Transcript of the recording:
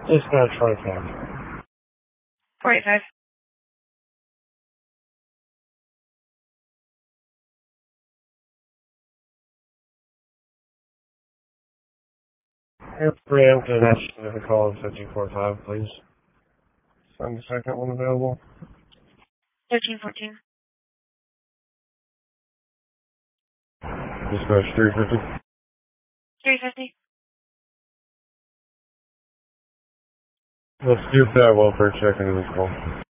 Dispatch 45. 45. Preemptive action to the call of 1545, please. Find the second one available. 1314. Dispatch 350. 350. Let's do that welfare check into this call.